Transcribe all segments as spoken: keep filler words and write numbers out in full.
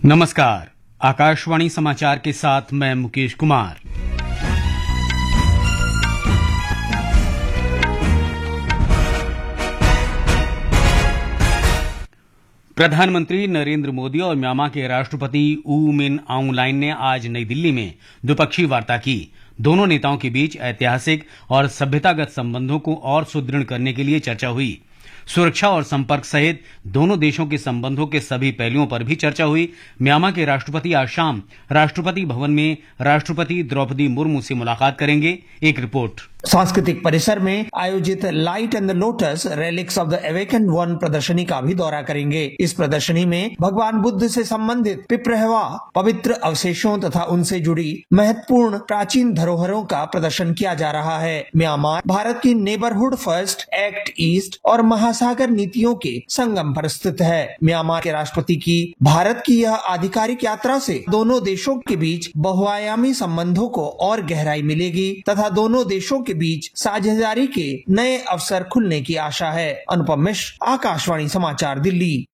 नमस्कार, आकाशवाणी समाचार के साथ मैं मुकेश कुमार। प्रधानमंत्री नरेंद्र मोदी और म्यांमार के राष्ट्रपति ऊ मिन आउंग लाइन ने आज नई दिल्ली में द्विपक्षीय वार्ता की। दोनों नेताओं के बीच ऐतिहासिक और सभ्यतागत संबंधों को और सुदृढ़ करने के लिए चर्चा हुई। सुरक्षा और संपर्क सहित दोनों देशों के संबंधों के सभी पहलुओं पर भी चर्चा हुई। म्यांमार के राष्ट्रपति आज शाम राष्ट्रपति भवन में राष्ट्रपति द्रौपदी मुर्मू से मुलाकात करेंगे। एक रिपोर्ट। सांस्कृतिक परिसर में आयोजित light and the lotus relics of the awaken one प्रदर्शनी का भी दौरा करेंगे। इस प्रदर्शनी में भगवान बुद्ध से संबंधित पिपरहवा पवित्र अवशेषों तथा उनसे जुड़ी महत्वपूर्ण प्राचीन धरोहरों का प्रदर्शन किया जा रहा है। म्यांमार भारत की नेबरहुड फर्स्ट, एक्ट ईस्ट और महासागर नीतियों के संगम पर स्थित है। म्यांमार के राष्ट्रपति की भारत की यह आधिकारिक यात्रा से दोनों देशों के बीच बहुआयामी संबंधों को और गहराई मिलेगी तथा दोनों देशों के बीच साझेदारी के नए अवसर खुलने की आशा है। अनुपम मिश्र, आकाशवाणी समाचार, दिल्ली।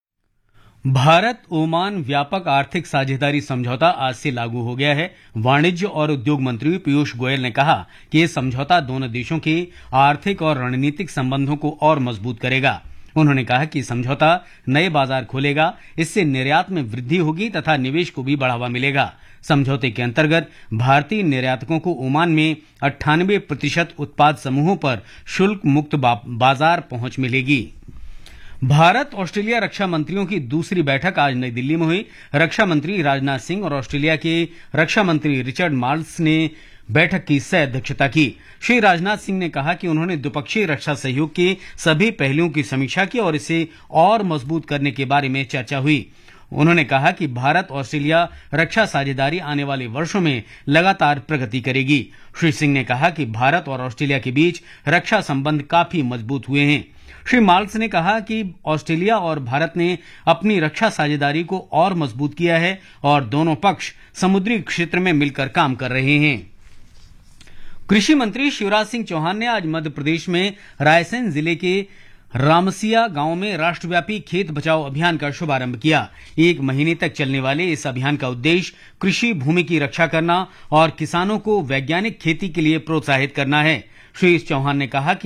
भारत ओमान व्यापक आर्थिक साझेदारी समझौता आज से लागू हो गया है। वाणिज्य और उद्योग मंत्री पीयूष गोयल ने कहा कि यह समझौता दोनों देशों के आर्थिक और रणनीतिक संबंधों को और मजबूत करेगा। उन्होंने कहा कि समझौता नए बाजार खोलेगा, इससे निर्यात में वृद्धि होगी तथा निवेश को भी बढ़ावा मिलेगा। समझौते के अंतर्गत भारतीय निर्यातकों को ओमान में अट्ठानबे प्रतिशत उत्पाद समूहों पर शुल्क मुक्त बा, बाजार पहुंच मिलेगी। भारत ऑस्ट्रेलिया रक्षा मंत्रियों की दूसरी बैठक आज नई दिल्ली में हुई। रक्षा मंत्री राजनाथ सिंह और ऑस्ट्रेलिया के रक्षा मंत्री रिचर्ड मार्ल्स ने बैठक की सह अध्यक्षता की। श्री राजनाथ सिंह ने कहा कि उन्होंने द्विपक्षीय रक्षा सहयोग के सभी पहलुओं की समीक्षा की और इसे और मजबूत करने के बारे में चर्चा हुई। उन्होंने कहा कि भारत ऑस्ट्रेलिया रक्षा साझेदारी आने वाले वर्षों में लगातार प्रगति करेगी। श्री सिंह ने कहा कि भारत और ऑस्ट्रेलिया के बीच रक्षा संबंध काफी मजबूत हुए हैं। श्री मार्ल्स ने कहा कि ऑस्ट्रेलिया और भारत ने अपनी रक्षा साझेदारी को और मजबूत किया है और दोनों पक्ष समुद्री क्षेत्र में मिलकर काम कर रहे हैं। कृषि मंत्री शिवराज सिंह चौहान ने आज मध्य प्रदेश में रायसेन जिले के रामसिया गांव में राष्ट्रव्यापी खेत बचाओ अभियान का शुभारंभ किया। एक महीने तक चलने वाले इस अभियान का उद्देश्य कृषि भूमि की रक्षा करना और किसानों को वैज्ञानिक खेती के लिए प्रोत्साहित करना है। श्री चौहान ने कहा कि